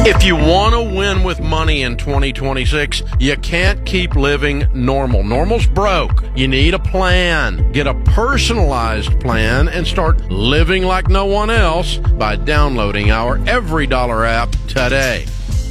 If you want to win with money in 2026, you can't keep living normal. Normal's broke. You need a plan. Get a personalized plan and start living like no one else by downloading our Every Dollar app today.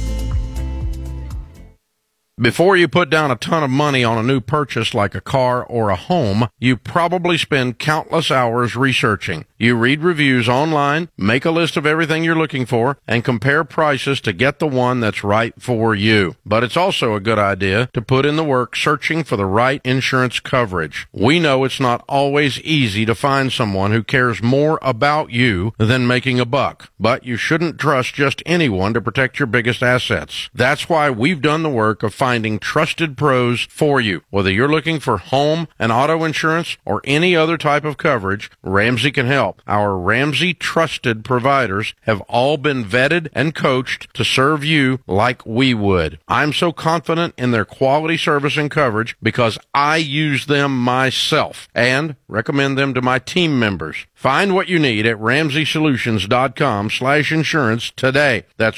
Before you put down a ton of money on a new purchase like a car or a home, you probably spend countless hours researching. You read reviews online, make a list of everything you're looking for, and compare prices to get the one that's right for you. But it's also a good idea to put in the work searching for the right insurance coverage. We know it's not always easy to find someone who cares more about you than making a buck, but you shouldn't trust just anyone to protect your biggest assets. That's why we've done the work of finding trusted pros for you. Whether you're looking for home and auto insurance or any other type of coverage, Ramsey can help. Our Ramsey trusted providers have all been vetted and coached to serve you like we would. I'm so confident in their quality service and coverage because I use them myself and recommend them to my team members. Find what you need at RamseySolutions.com/insurance today. That's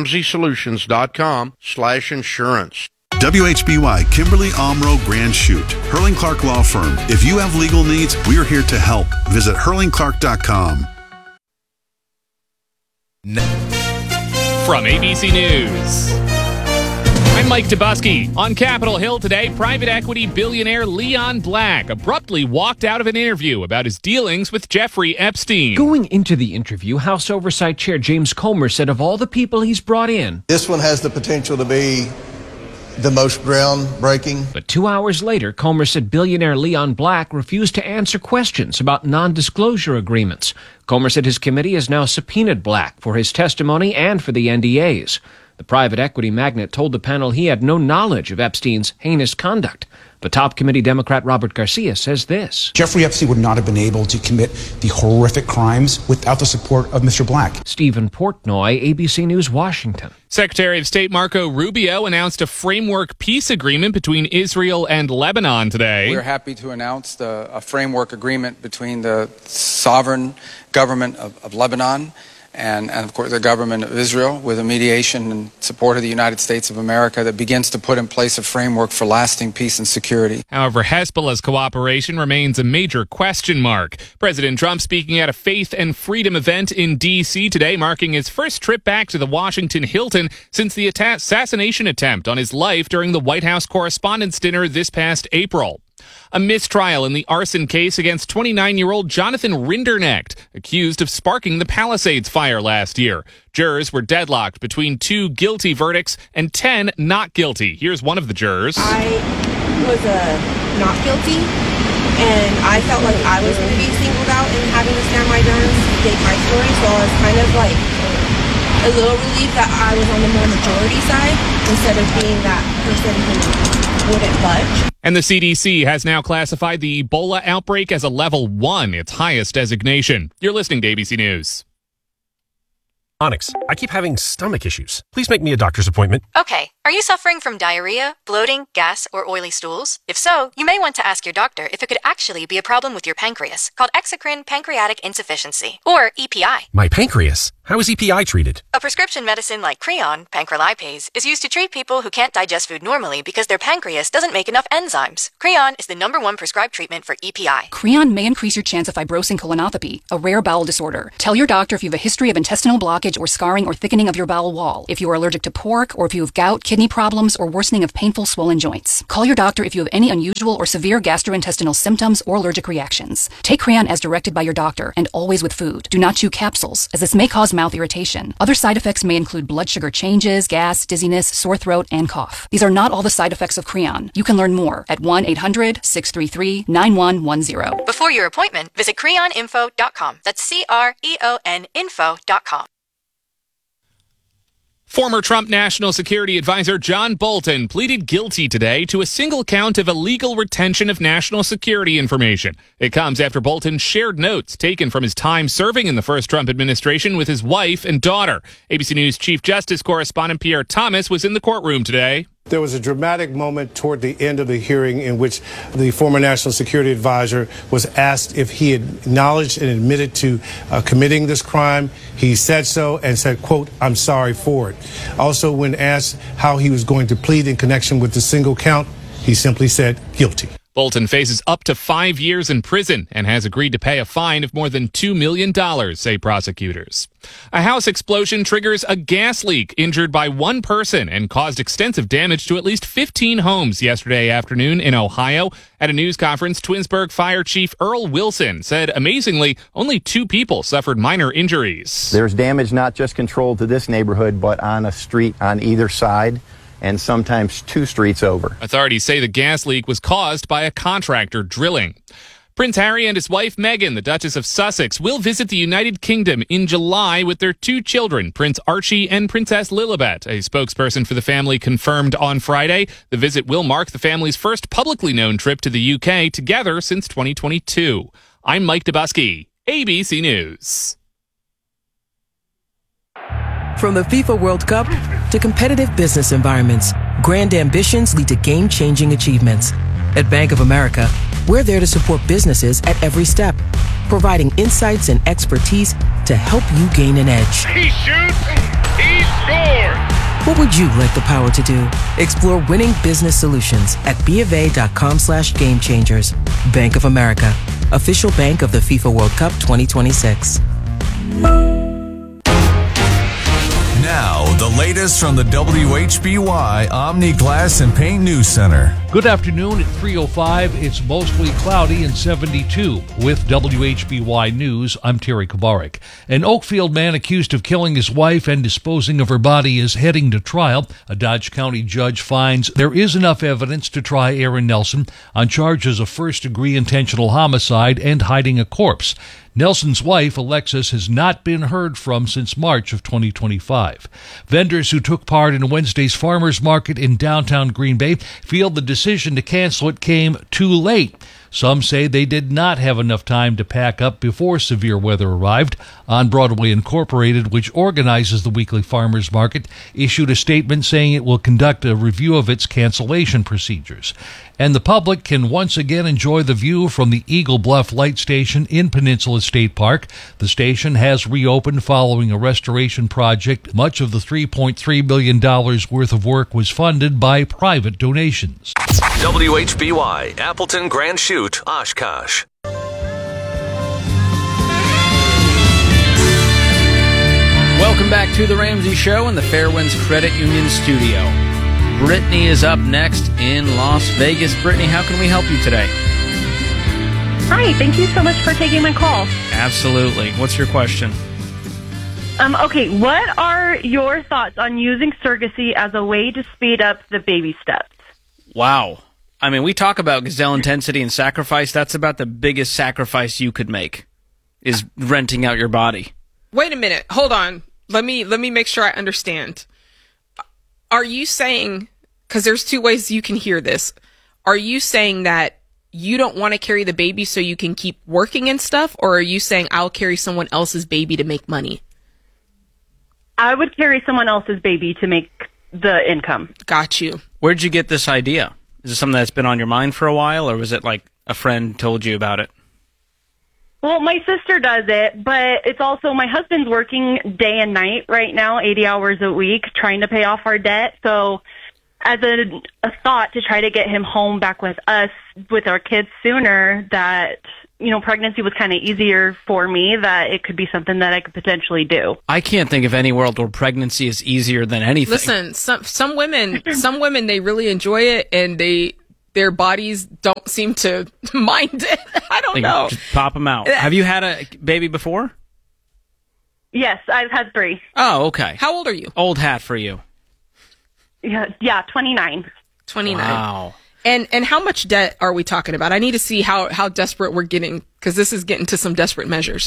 RamseySolutions.com/insurance. WHBY Kimberly Omro Grand Chute, Hurling Clark Law Firm. If you have legal needs, we're here to help. Visit hurlingclark.com. From ABC News, I'm Mike Dubusky. On Capitol Hill today, private equity billionaire Leon Black abruptly walked out of an interview about his dealings with Jeffrey Epstein. Going into the interview, House Oversight Chair James Comer said of all the people he's brought in, this one has the potential to be the most groundbreaking. But 2 hours later, Comer said billionaire Leon Black refused to answer questions about non-disclosure agreements. Comer said his committee has now subpoenaed Black for his testimony and for the NDAs. The private equity magnate told the panel he had no knowledge of Epstein's heinous conduct. But top committee Democrat Robert Garcia says this. Jeffrey Epstein would not have been able to commit the horrific crimes without the support of Mr. Black. Stephen Portnoy, ABC News, Washington. Secretary of State Marco Rubio announced a framework peace agreement between Israel and Lebanon today. We're happy to announce a framework agreement between the sovereign government of Lebanon and of course the government of Israel, with a mediation and support of the United States of America that begins to put in place a framework for lasting peace and security. However, Hezbollah's cooperation remains a major question mark. President Trump speaking at a Faith and Freedom event in D.C. today, marking his first trip back to the Washington Hilton since the assassination attempt on his life during the White House Correspondents' Dinner this past April. A mistrial in the arson case against 29-year-old Jonathan Rinderknecht, accused of sparking the Palisades fire last year. Jurors were deadlocked between 2 guilty verdicts and 10 not guilty. Here's one of the jurors. I was not guilty, and I felt like I was going to be singled out and having to stand my ground and state my story, so I was kind of like a little relieved that I was on the more majority side instead of being that person who wouldn't budge. And the CDC has now classified the Ebola outbreak as a level 1, its highest designation. You're listening to ABC News. Onyx, I keep having stomach issues. Please make me a doctor's appointment. Okay. Are you suffering from diarrhea, bloating, gas, or oily stools? If so, you may want to ask your doctor if it could actually be a problem with your pancreas, called exocrine pancreatic insufficiency, or EPI. My pancreas? How is EPI treated? A prescription medicine like Creon, pancrelipase, is used to treat people who can't digest food normally because their pancreas doesn't make enough enzymes. Creon is the #1 prescribed treatment for EPI. Creon may increase your chance of fibrosing colonopathy, a rare bowel disorder. Tell your doctor if you have a history of intestinal blockage or scarring or thickening of your bowel wall, if you are allergic to pork, or if you have gout, kidney problems, or worsening of painful swollen joints. Call your doctor if you have any unusual or severe gastrointestinal symptoms or allergic reactions. Take Creon as directed by your doctor and always with food. Do not chew capsules, as this may cause mouth irritation. Other side effects may include blood sugar changes, gas, dizziness, sore throat, and cough. These are not all the side effects of Creon. You can learn more at 1-800-633-9110. Before your appointment, visit creoninfo.com. That's CREON info.com. Former Trump National Security Advisor John Bolton pleaded guilty today to a single count of illegal retention of national security information. It comes after Bolton shared notes taken from his time serving in the first Trump administration with his wife and daughter. ABC News Chief Justice correspondent Pierre Thomas was in the courtroom today. There was a dramatic moment toward the end of the hearing in which the former National Security Advisor was asked if he had acknowledged and admitted to committing this crime. He said so and said, quote, "I'm sorry for it." Also, when asked how he was going to plead in connection with the single count, he simply said guilty. Bolton faces up to 5 years in prison and has agreed to pay a fine of more than $2 million, say prosecutors. A house explosion triggers a gas leak, injured by one person, and caused extensive damage to at least 15 homes yesterday afternoon in Ohio. At a news conference, Twinsburg Fire Chief Earl Wilson said, amazingly, only 2 people suffered minor injuries. There's damage not just controlled to this neighborhood, but on a street on either side, and sometimes 2 streets over. Authorities say the gas leak was caused by a contractor drilling. Prince Harry and his wife Meghan, the Duchess of Sussex, will visit the United Kingdom in July with their 2 children, Prince Archie and Princess Lilibet. A spokesperson for the family confirmed on Friday the visit will mark the family's first publicly known trip to the UK together since 2022. I'm Mike Dubusky, ABC News. From the FIFA World Cup to competitive business environments, grand ambitions lead to game-changing achievements. At Bank of America, we're there to support businesses at every step, providing insights and expertise to help you gain an edge. He shoots, he scores! What would you like the power to do? Explore winning business solutions at BofA.com/gamechangers. Bank of America, official bank of the FIFA World Cup 2026. Now, the latest from the WHBY Omni Glass and Paint News Center. Good afternoon at 3:05. It's mostly cloudy and 72. With WHBY News, I'm Terry Kubarik. An Oakfield man accused of killing his wife and disposing of her body is heading to trial. A Dodge County judge finds there is enough evidence to try Aaron Nelson on charges of first-degree intentional homicide and hiding a corpse. Nelson's wife, Alexis, has not been heard from since March of 2025. Vendors who took part in Wednesday's farmers market in downtown Green Bay feel the decision to cancel it came too late. Some say they did not have enough time to pack up before severe weather arrived. On Broadway Incorporated, which organizes the weekly farmers market, issued a statement saying it will conduct a review of its cancellation procedures. And the public can once again enjoy the view from the Eagle Bluff Light Station in Peninsula State Park. The station has reopened following a restoration project. Much of the $3.3 million worth of work was funded by private donations. WHBY, Appleton, Grand Chute, Oshkosh. Welcome back to The Ramsey Show in the Fairwinds Credit Union studio. Brittany is up next in Las Vegas. Brittany, how can we help you today? Hi, thank you so much for taking my call. Absolutely. What's your question? Okay, what are your thoughts on using surrogacy as a way to speed up the baby steps? Wow. I mean, we talk about gazelle intensity and sacrifice. That's about the biggest sacrifice you could make, is renting out your body. Wait a minute. Hold on. Let me make sure I understand. Are you saying, because there's 2 ways you can hear this, are you saying that you don't want to carry the baby so you can keep working and stuff, or are you saying I'll carry someone else's baby to make money? I would carry someone else's baby to make the income. Got you. Where'd you get this idea? Is it something that's been on your mind for a while, or was it like a friend told you about it? Well, my sister does it, but it's also my husband's working day and night right now, 80 hours a week, trying to pay off our debt. So as a thought to try to get him home back with us, with our kids sooner, that, you know, pregnancy was kind of easier for me, that it could be something that I could potentially do. I can't think of any world where pregnancy is easier than anything. Listen, some women, they really enjoy it, and their bodies don't seem to mind it. I don't know. Just pop them out. Have you had a baby before? Yes, I've had 3. Oh, okay. How old are you? Old hat for you. Yeah, 29. 29. Wow. And how much debt are we talking about? I need to see how desperate we're getting, because this is getting to some desperate measures.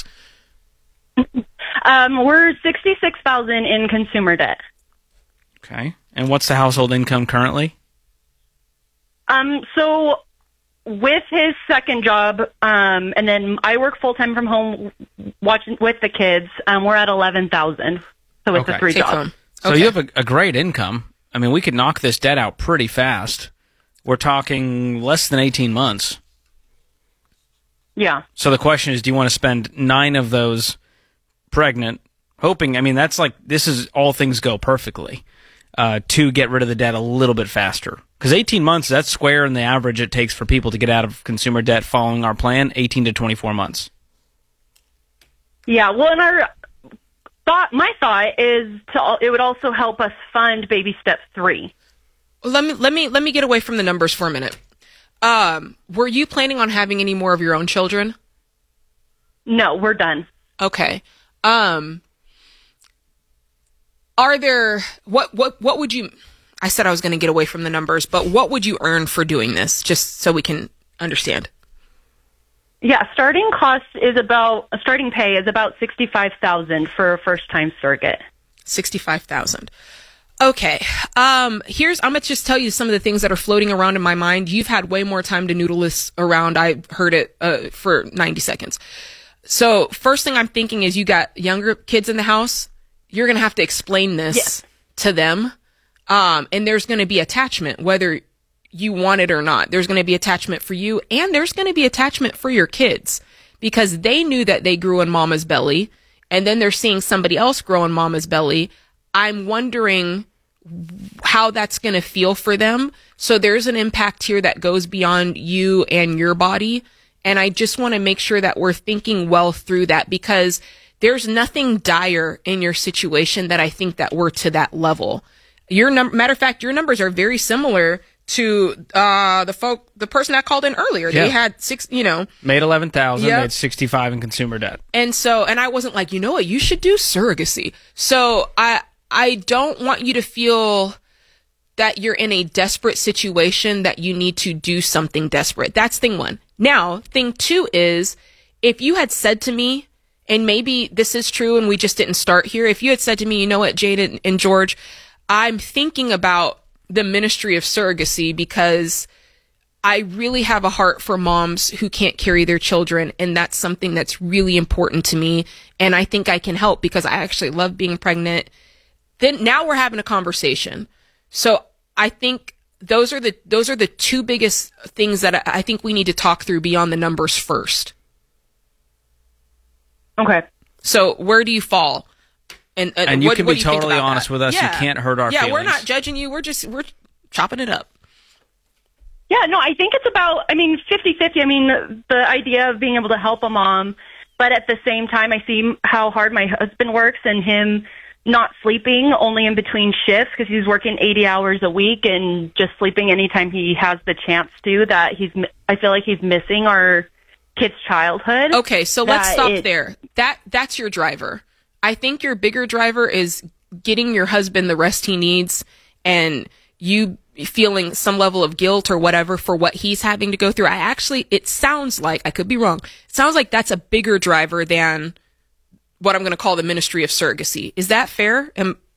We're $66,000 in consumer debt. Okay. And what's the household income currently? So with his second job, and then I work full time from home watching with the kids, we're at $11,000. So it's a 3 job. So you have a great income. I mean, we could knock this debt out pretty fast. We're talking less than 18 months. Yeah. So the question is, do you want to spend 9 of those pregnant, hoping, I mean, that's like, this is all things go perfectly, to get rid of the debt a little bit faster? Because 18 months, that's square in the average it takes for people to get out of consumer debt following our plan, 18 to 24 months. Yeah, well, and my thought is it would also help us fund baby step 3. Let me get away from the numbers for a minute. Were you planning on having any more of your own children? No, we're done. Okay. Are there what would you? I said I was going to get away from the numbers, but what would you earn for doing this, just so we can understand? Yeah, starting pay is about $65,000 for a first-time surrogate. $65,000. Okay. I'm gonna just tell you some of the things that are floating around in my mind. You've had way more time to noodle this around. I heard it for 90 seconds. So first thing I'm thinking is you got younger kids in the house. You're gonna have to explain this to them. And there's gonna be attachment, whether you want it or not. There's gonna be attachment for you, and there's gonna be attachment for your kids, because they knew that they grew in mama's belly, and then they're seeing somebody else grow in mama's belly. I'm wondering how that's going to feel for them. So there's an impact here that goes beyond you and your body. And I just want to make sure that we're thinking well through that, because there's nothing dire in your situation that I think that we're to that level. Matter of fact, your numbers are very similar to the person that called in earlier. Yeah. They had 6, Made 11,000, Yep. made 65 in consumer debt. And I wasn't like, you know what, you should do surrogacy. So I don't want you to feel that you're in a desperate situation that you need to do something desperate. That's thing 1. Now, thing 2 is, if you had said to me, and maybe this is true and we just didn't start here, if you had said to me, you know what, Jade and George, I'm thinking about the ministry of surrogacy because I really have a heart for moms who can't carry their children, and that's something that's really important to me, and I think I can help because I actually love being pregnant. Then now we're having a conversation. So I think those are the 2 biggest things that I think we need to talk through beyond the numbers first. Okay. So where do you fall? And you what can do be you think totally about honest that? with us. Yeah. You can't hurt our feelings. Yeah, we're not judging you. We're chopping it up. Yeah, no, I think it's about, 50-50. The idea of being able to help a mom, but at the same time, I see how hard my husband works, and him not sleeping only in between shifts because he's working 80 hours a week and just sleeping anytime he has the chance to, I feel like he's missing our kid's childhood. Okay, so let's stop there. That's your driver. I think your bigger driver is getting your husband the rest he needs, and you feeling some level of guilt or whatever for what he's having to go through. It sounds like, I could be wrong, it sounds like that's a bigger driver than what I'm going to call the ministry of surrogacy. Is that fair?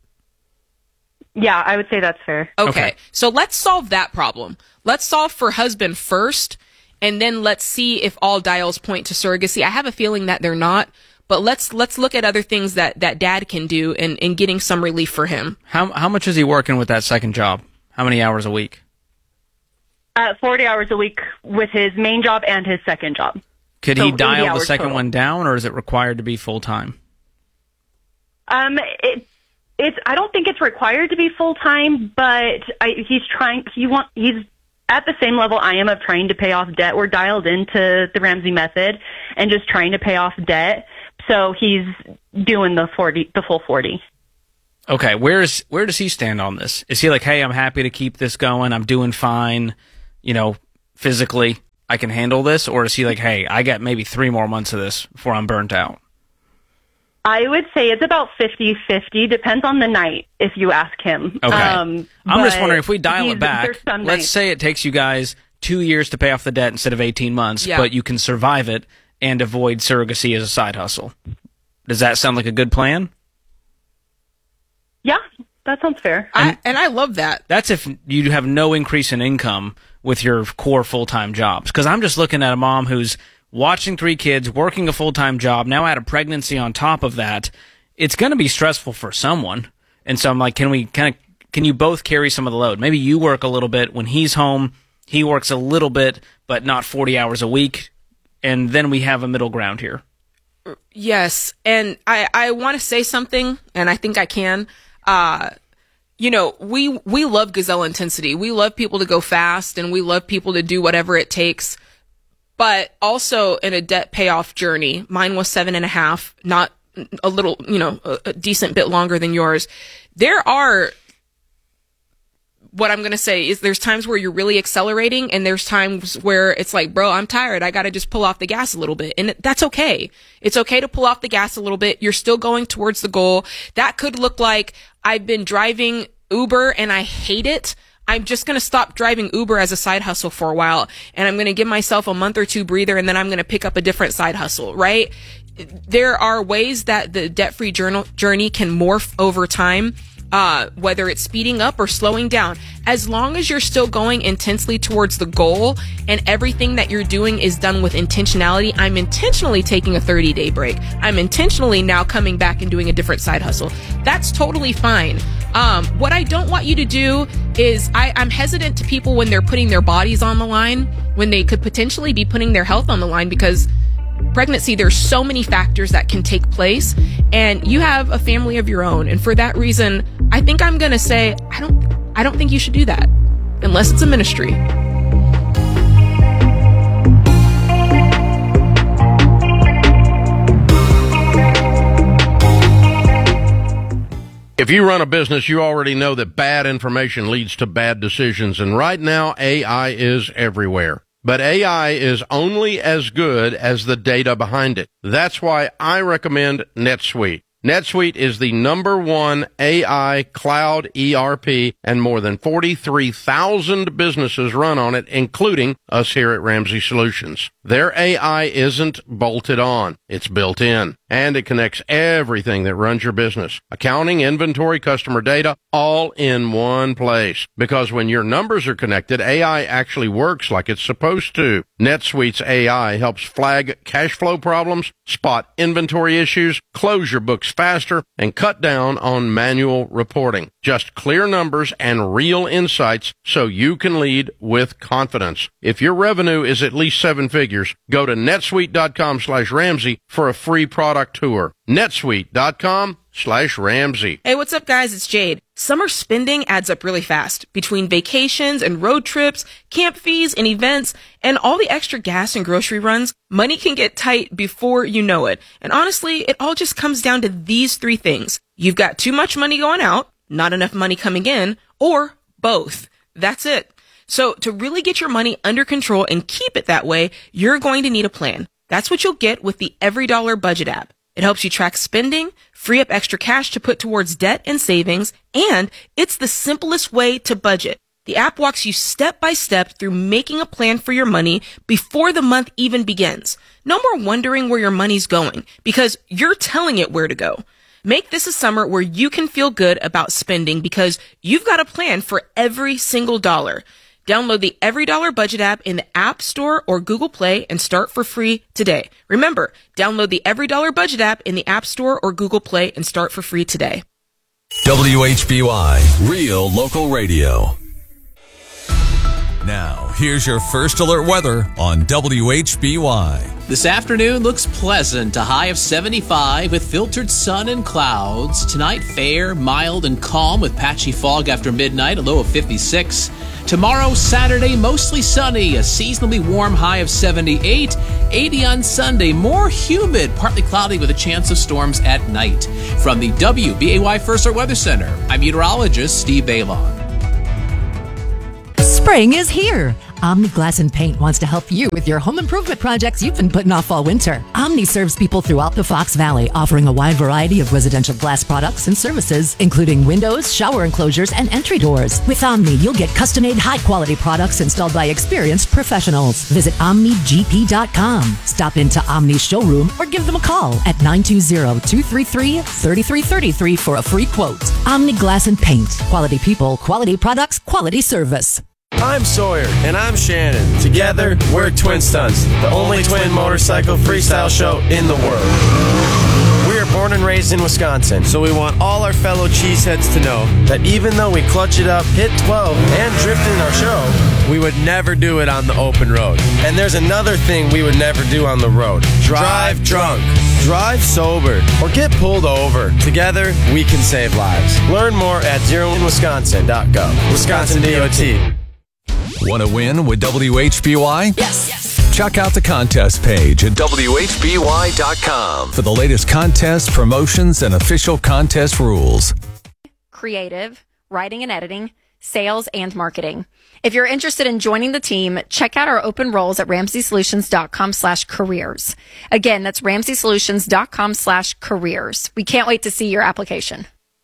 Yeah, I would say that's fair. Okay. So let's solve that problem. Let's solve for husband first, and then let's see if all dials point to surrogacy. I have a feeling that they're not, but let's look at other things that dad can do in getting some relief for him. How much is he working with that second job? How many hours a week? 40 hours a week with his main job and his second job. Could So he 80 dial the hours second total. one down, or is it required to be full-time? I don't think it's required to be full time, but he's trying. He's at the same level I am of trying to pay off debt. We're dialed into the Ramsey method and just trying to pay off debt. So he's doing the full 40. Okay, where does he stand on this? Is he like, hey, I'm happy to keep this going, I'm doing fine, physically, I can handle this? Or is he like, hey, I got maybe 3 more months of this before I'm burnt out? I would say it's about 50-50. Depends on the night, if you ask him. Okay. I'm just wondering, if we dial it back, there's some let's nights. say it takes you guys 2 years to pay off the debt instead of 18 months, Yeah. but you can survive it and avoid surrogacy as a side hustle. Does that sound like a good plan? Yeah, that sounds fair. And I love that. That's if you have no increase in income with your core full-time jobs. Because I'm just looking at a mom who's watching 3 kids, working a full-time job, now add a pregnancy on top of that. It's going to be stressful for someone. And so I'm like, can we kind of can you both carry some of the load? Maybe you work a little bit when he's home, he works a little bit, but not 40 hours a week, and then we have a middle ground here. Yes, and I want to say something, and I think I can. We love Gazelle Intensity. We love people to go fast, and we love people to do whatever it takes. But also in a debt payoff journey, mine was 7.5, not a little, a decent bit longer than yours. There are, what I'm going to say is there's times where you're really accelerating, and there's times where it's like, bro, I'm tired. I got to just pull off the gas a little bit. And that's okay. It's okay to pull off the gas a little bit. You're still going towards the goal. That could look like I've been driving Uber and I hate it. I'm just going to stop driving Uber as a side hustle for a while, and I'm going to give myself a month or two breather, and then I'm going to pick up a different side hustle, right? There are ways that the debt-free journey can morph over time, whether it's speeding up or slowing down. As long as you're still going intensely towards the goal and everything that you're doing is done with intentionality. I'm intentionally taking a 30-day break. I'm intentionally now coming back and doing a different side hustle. That's totally fine. What I don't want you to do is I'm hesitant to people when they're putting their bodies on the line, when they could potentially be putting their health on the line, because pregnancy, there's so many factors that can take place, and you have a family of your own. And for that reason, I think I'm going to say, I don't think you should do that unless it's a ministry. If you run a business, you already know that bad information leads to bad decisions. And right now, AI is everywhere. But AI is only as good as the data behind it. That's why I recommend NetSuite. NetSuite is the #1 AI cloud ERP, and more than 43,000 businesses run on it, including us here at Ramsey Solutions. Their AI isn't bolted on. It's built in, and it connects everything that runs your business. Accounting, inventory, customer data, all in one place. Because when your numbers are connected, AI actually works like it's supposed to. NetSuite's AI helps flag cash flow problems, spot inventory issues, close your books faster, and cut down on manual reporting. Just clear numbers and real insights so you can lead with confidence. If your revenue is at least 7 figures, go to netsuite.com/Ramsey for a free product tour. netsuite.com/Ramsey. Hey, what's up, guys? It's Jade. Summer spending adds up really fast. Between vacations and road trips, camp fees and events, and all the extra gas and grocery runs, money can get tight before you know it. And honestly, it all just comes down to these 3 things. You've got too much money going out, not enough money coming in, or both. That's it. So to really get your money under control and keep it that way, you're going to need a plan. That's what you'll get with the EveryDollar Budget app. It helps you track spending, free up extra cash to put towards debt and savings, and it's the simplest way to budget. The app walks you step by step through making a plan for your money before the month even begins. No more wondering where your money's going, because you're telling it where to go. Make this a summer where you can feel good about spending because you've got a plan for every single dollar. Download the EveryDollar Budget app in the App Store or Google Play and start for free today. Remember, download the EveryDollar Budget app in the App Store or Google Play and start for free today. WHBY, real local radio. Now, here's your first alert weather on WHBY. This afternoon looks pleasant, a high of 75 with filtered sun and clouds. Tonight, fair, mild, and calm with patchy fog after midnight, a low of 56. Tomorrow, Saturday, mostly sunny, a seasonably warm high of 78. 80 on Sunday, more humid, partly cloudy with a chance of storms at night. From the WBAY First Alert Weather Center, I'm meteorologist Steve Bailon. Spring is here. Omni Glass and Paint wants to help you with your home improvement projects you've been putting off all winter. Omni serves people throughout the Fox Valley, offering a wide variety of residential glass products and services, including windows, shower enclosures, and entry doors. With Omni, you'll get custom-made, high-quality products installed by experienced professionals. Visit OmniGP.com. Stop into Omni's showroom or give them a call at 920-233-3333 for a free quote. Omni Glass and Paint. Quality people, quality products, quality service. I'm Sawyer, and I'm Shannon. Together, we're Twin Stunts, the only twin motorcycle freestyle show in the world. We're born and raised in Wisconsin, so we want all our fellow cheeseheads to know that even though we clutch it up, hit 12, and drift in our show, we would never do it on the open road. And there's another thing we would never do on the road. Drive drunk. Drive sober. Or get pulled over. Together, we can save lives. Learn more at zeroinwisconsin.gov. Wisconsin DOT. Want to win with WHBY? Yes. Check out the contest page at WHBY.com for the latest contests, promotions, and official contest rules. Creative, writing and editing, sales, and marketing. If you're interested in joining the team, check out our open roles at RamseySolutions.com/careers. Again, that's RamseySolutions.com/careers. We can't wait to see your application.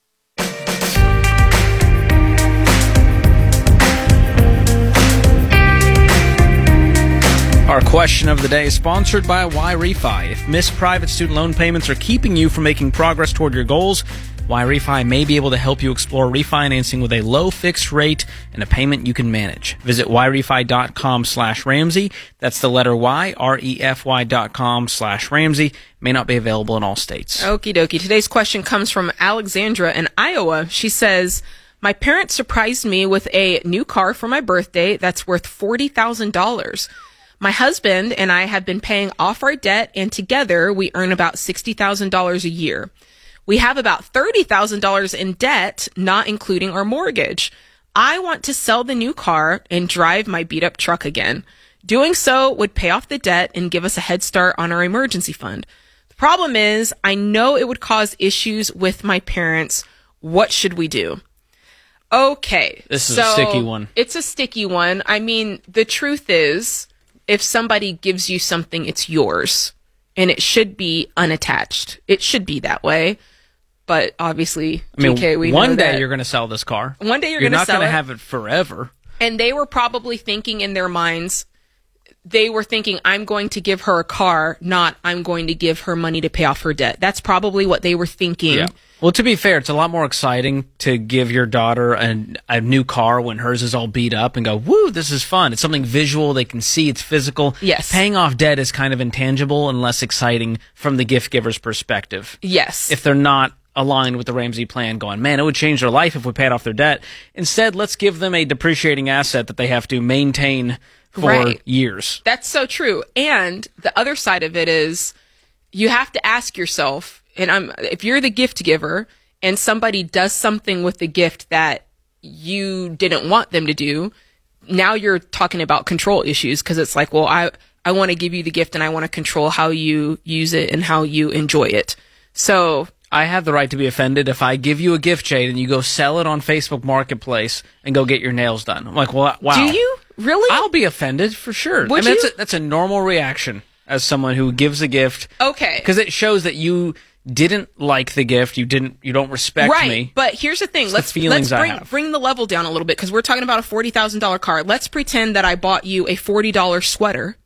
Our question of the day is sponsored by YRefi. If missed private student loan payments are keeping you from making progress toward your goals, YRefi may be able to help you explore refinancing with a low fixed rate and a payment you can manage. Visit YRefi.com/Ramsey. That's the letter Y, REFY.com/Ramsey. May not be available in all states. Okie dokie. Today's question comes from Alexandra in Iowa. She says, my parents surprised me with a new car for my birthday that's worth $40,000. My husband and I have been paying off our debt, and together we earn about $60,000 a year. We have about $30,000 in debt, not including our mortgage. I want to sell the new car and drive my beat-up truck again. Doing so would pay off the debt and give us a head start on our emergency fund. The problem is, I know it would cause issues with my parents. What should we do? Okay. This is a sticky one. It's a sticky one. I mean, the truth is, if somebody gives you something, it's yours. And it should be unattached. It should be that way. But obviously, GK, we know one day that you're going to sell this car. One day you're going to sell it. You're not going to have it forever. And they were probably thinking in their minds, they were thinking, I'm going to give her a car, not I'm going to give her money to pay off her debt. That's probably what they were thinking. Yeah. Well, to be fair, it's a lot more exciting to give your daughter a new car when hers is all beat up and go, woo, this is fun. It's something visual. They can see it's physical. Yes. Paying off debt is kind of intangible and less exciting from the gift giver's perspective. Yes. If they're not aligned with the Ramsey plan going, man, it would change their life if we paid off their debt. Instead, let's give them a depreciating asset that they have to maintain for years. That's so true. And the other side of it is you have to ask yourself, and if you're the gift giver and somebody does something with the gift that you didn't want them to do, now you're talking about control issues, because it's like, well, I want to give you the gift and I want to control how you use it and how you enjoy it. So I have the right to be offended if I give you a gift, Jade, and you go sell it on Facebook Marketplace and go get your nails done. I'm like, well, wow. Do you? Really? I'll be offended for sure. Would you? That's a normal reaction as someone who gives a gift. Okay. Because it shows that you didn't like the gift. You don't respect me. Right. But here's the thing. Let's bring the level down a little bit, because we're talking about a $40,000 car. Let's pretend that I bought you a $40 sweater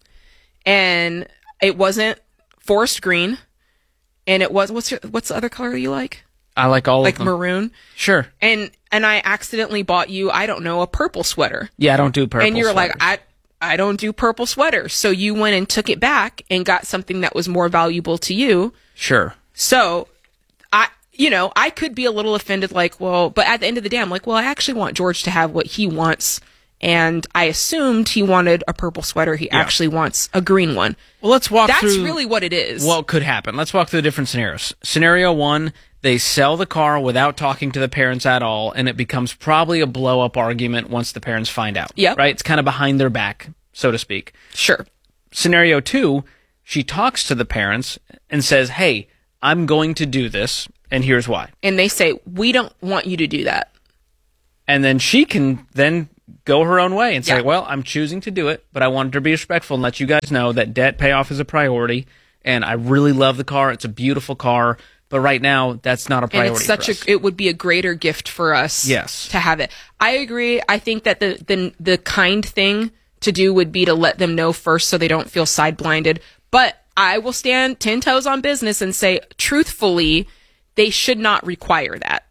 and it wasn't forest green, and it was, what's the other color you like? I like all of them. Like maroon? Sure. And I accidentally bought you, I don't know, a purple sweater. Yeah, I don't do purple And you're sweaters. like, I don't do purple sweaters. So you went and took it back and got something that was more valuable to you. Sure. So I could be a little offended, like, well, but at the end of the day, I'm like, well, I actually want George to have what he wants. And I assumed he wanted a purple sweater. He actually wants a green one. Well, let's walk through. That's really what it is. What could happen? Let's walk through the different scenarios. Scenario one, they sell the car without talking to the parents at all, and it becomes probably a blow-up argument once the parents find out. Yep. Right? It's kind of behind their back, so to speak. Sure. Scenario two, she talks to the parents and says, hey, I'm going to do this, and here's why. And they say, we don't want you to do that. And then she can then go her own way and say, well, I'm choosing to do it, but I wanted to be respectful and let you guys know that debt payoff is a priority, and I really love the car. It's a beautiful car, but right now, that's not a priority. And it's it would be a greater gift for us to have it. I agree. I think that the kind thing to do would be to let them know first so they don't feel side-blinded. But I will stand 10 toes on business and say, truthfully, they should not require that.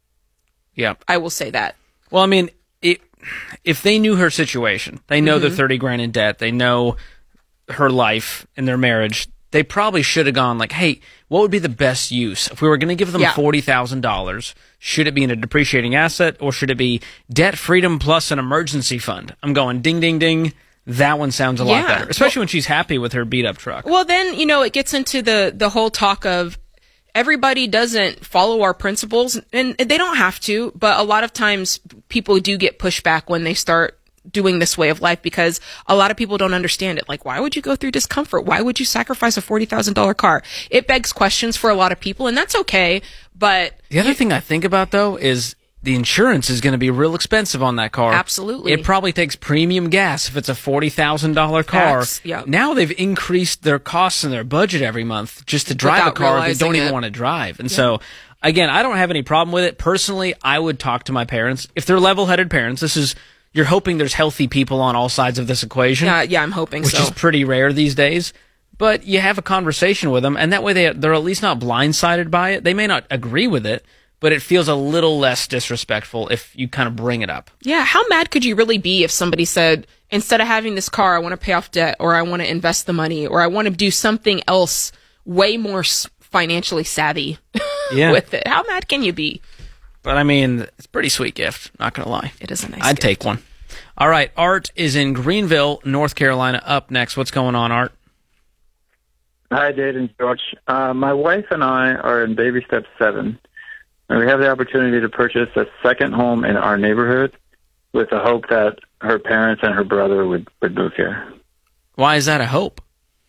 Yeah. I will say that. Well, I mean, if they knew her situation, they know they're $30,000 in debt, they know her life and their marriage, they probably should have gone like, hey, what would be the best use? If we were going to give them $40,000, should it be in a depreciating asset or should it be debt freedom plus an emergency fund? I'm going ding, ding, ding. That one sounds a lot better, especially when she's happy with her beat up truck. Well, then, it gets into the whole talk of everybody doesn't follow our principles, and they don't have to, but a lot of times people do get pushback when they start doing this way of life because a lot of people don't understand it. Like, why would you go through discomfort? Why would you sacrifice a $40,000 car? It begs questions for a lot of people, and that's okay, but... The other thing I think about, though, is the insurance is going to be real expensive on that car. Absolutely. It probably takes premium gas if it's a $40,000 car. Yep. Now they've increased their costs and their budget every month just to drive a car they don't even want to drive. And so, again, I don't have any problem with it. Personally, I would talk to my parents. If they're level-headed parents, you're hoping there's healthy people on all sides of this equation. Yeah, I'm hoping which is pretty rare these days. But you have a conversation with them, and that way they're at least not blindsided by it. They may not agree with it, but it feels a little less disrespectful if you kind of bring it up. Yeah, how mad could you really be if somebody said, instead of having this car, I want to pay off debt, or I want to invest the money, or I want to do something else way more financially savvy with it? How mad can you be? But, I mean, it's a pretty sweet gift, not going to lie. It is a nice I'd gift. take one. All right, Art is in Greenville, North Carolina. Up next, what's going on, Art? Hi, Dave and George. My wife and I are in baby step 7, and we have the opportunity to purchase a second home in our neighborhood with the hope that her parents and her brother would move here. Why is that a hope?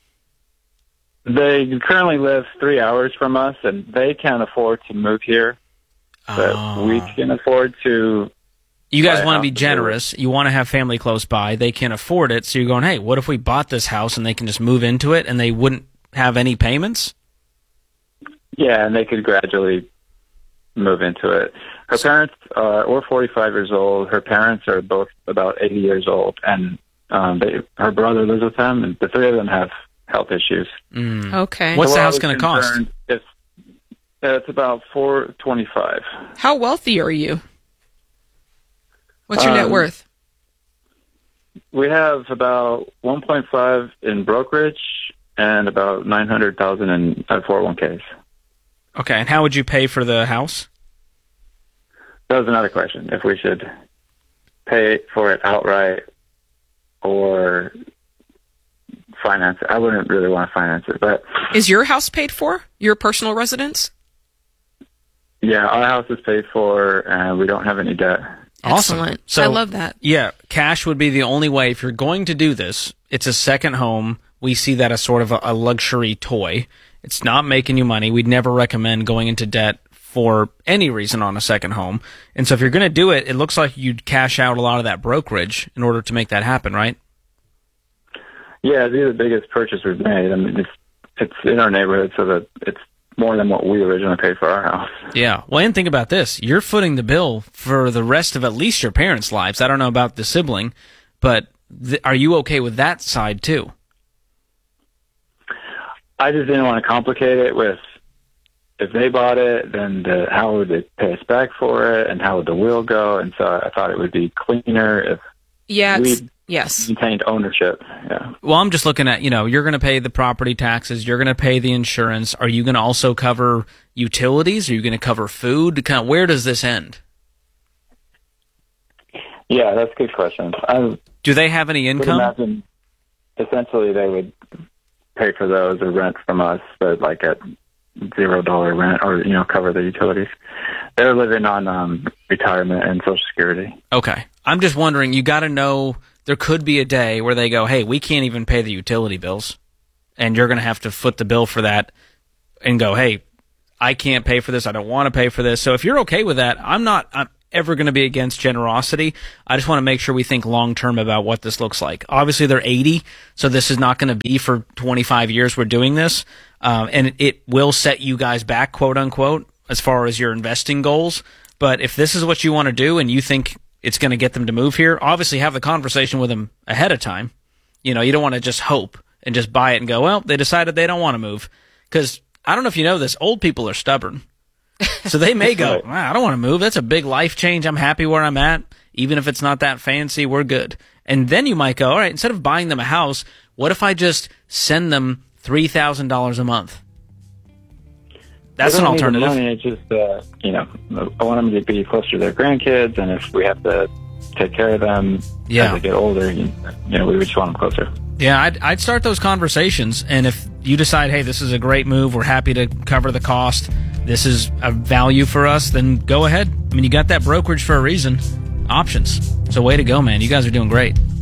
They currently live 3 hours from us, and they can't afford to move here, but we can afford to. You guys want to be generous. You want to have family close by. They can afford it, so you're going, hey, what if we bought this house and they can just move into it and they wouldn't have any payments? Yeah, and they could gradually move into it. Her parents are 45 years old. Her parents are both about 80 years old, and her brother lives with them, and the three of them have health issues. Okay. What's the house going to cost? It's about $425,000. How wealthy are you? What's your net worth? We have about 1.5 in brokerage and about 900,000 in 401ks. Okay, and how would you pay for the house? That was another question. If we should pay for it outright or finance it. I wouldn't really want to finance it, but is your house paid for? Your personal residence? Yeah, our house is paid for, and we don't have any debt. Awesome. Excellent. So, I love that. Yeah, cash would be the only way. If you're going to do this, it's a second home. We see that as sort of a luxury toy. It's not making you money. We'd never recommend going into debt for any reason on a second home. And so if you're going to do it, it looks like you'd cash out a lot of that brokerage in order to make that happen, right? Yeah, these are the biggest purchase we've made. I mean, it's in our neighborhood, so that it's more than what we originally paid for our house. Yeah. Well, and think about this. You're footing the bill for the rest of at least your parents' lives. I don't know about the sibling, but are you okay with that side too? I just didn't want to complicate it with, if they bought it, then how would they pay us back for it, and how would the will go? And so I thought it would be cleaner if we maintained ownership. Yeah. Well, I'm just looking at, you're going to pay the property taxes, you're going to pay the insurance. Are you going to also cover utilities? Are you going to cover food? Kind of, where does this end? Yeah, that's a good question. Do they have any income? I would imagine essentially they would pay for those or rent from us, but like at $0 rent, or cover the utilities. They're living on retirement and Social Security. Okay. I'm just wondering, you got to know there could be a day where they go, hey, we can't even pay the utility bills, and you're going to have to foot the bill for that and go, hey, I can't pay for this, I don't want to pay for this. So if you're okay with that, I'm ever going to be against generosity. I just want to make sure we think long-term about what this looks like. Obviously, they're 80, so this is not going to be for 25 years we're doing this, and it will set you guys back, quote-unquote, as far as your investing goals. But if this is what you want to do and you think it's going to get them to move here, obviously have the conversation with them ahead of time. You don't want to just hope and just buy it and go, well, they decided they don't want to move. Because I don't know if you know this, old people are stubborn. So they may go, I don't want to move. That's a big life change. I'm happy where I'm at. Even if it's not that fancy, we're good. And then you might go, all right, instead of buying them a house, what if I just send them $3,000 a month. That's an I don't need the alternative. money. It's just, I want them to be closer to their grandkids, and if we have to take care of them as they get older, we would just want them closer. Yeah, I'd start those conversations, and if you decide, hey, this is a great move, we're happy to cover the cost, this is a value for us, then go ahead. I mean, you got that brokerage for a reason. Options. So way to go, man. You guys are doing great.